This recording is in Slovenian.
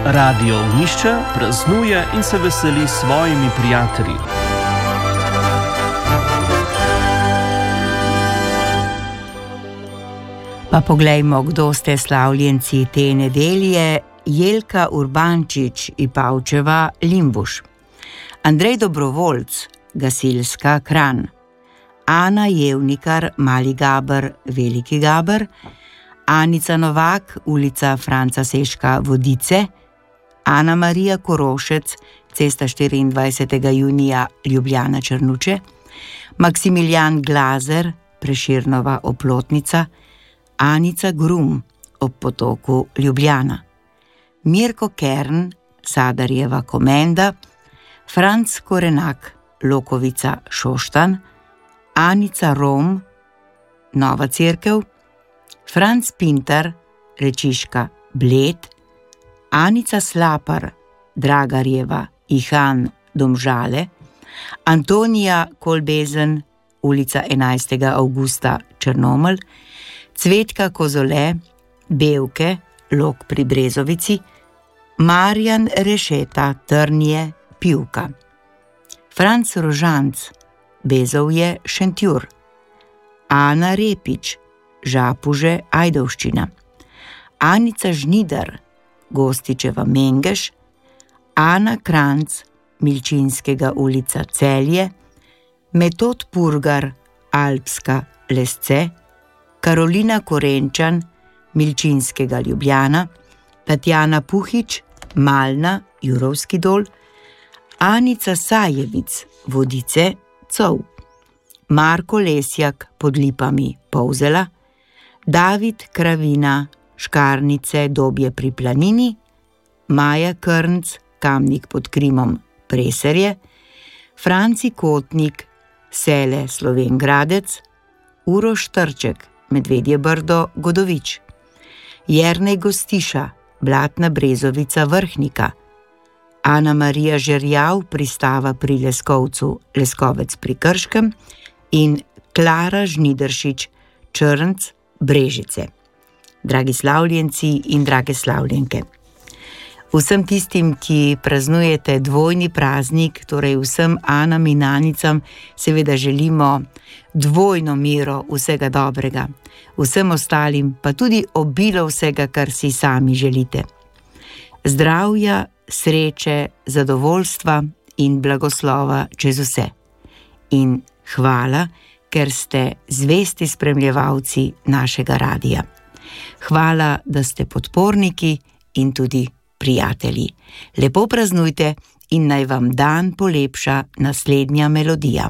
Radio Ognišče praznuje in se veseli s svojimi prijatelji. Pa poglejmo, kdo ste slavljenci te nedelje. Jelka Urbančič i Pavčeva Limbuš, Andrej Dobrovoljc, Gasilska Kranj, Ana Jevnikar Mali Gaber Veliki Gaber, Anica Novak ulica Franca Seška Vodice, Ana Marija Korošec cesta 24. junija Ljubljana Črnuče, Maksimilijan Glazer Preširnova Oplotnica, Anica Grum ob potoku Ljubljana, Mirko Kern Sadarjeva Komenda, Franc Korenak Lokovica Šoštan, Anica Rom Nova Cerkev, Franc Pintar Rečiška Bled, Anica Slapar Dragarjeva Ihan Domžale, Antonija Kolbezen ulica 11. avgusta Črnomelj, Cvetka Kozole Bevke Lok pri Brezovici, Marjan Rešeta Trnje Pivka, Franc Rožanc Bezovje Šentjur, Ana Repič Žapuže Ajdovščina, Anica Žnidar Gostičeva Mengeš, Ana Kranc Milčinskega ulica Celje, Metod Purgar Alpska Lesce, Karolina Korenčan Milčinskega Ljubljana, Tatjana Puhič Malna Jurovski dol, Anica Sajevic Vodice Cov, Marko Lesjak pod Lipami Polzela, David Kravina Škarnice Dobje pri Planini, Maja Krnc Kamnik pod Krimom Preserje, Franci Kotnik Sele Sloven Gradec, Uroš Trček Medvedje Brdo Godovič, Jernej Gostiša Blatna Brezovica Vrhnika, Ana Marija Žerjav Pristava pri Leskovcu Leskovec pri Krškem in Klara Žnidaršič Črnc Brežice. Dragi slavljenci in drage slavljenke, vsem tistim, ki praznujete dvojni praznik, torej vsem Anam in Anicam, seveda želimo dvojno miro vsega dobrega, vsem ostalim pa tudi obilo vsega, kar si sami želite. Zdravja, sreče, zadovoljstva in blagoslova čez vse. In hvala, ker ste zvesti spremljevalci našega radija. Hvala, da ste podporniki in tudi prijatelji. Lepo praznujte in naj vam dan polepša naslednja melodija.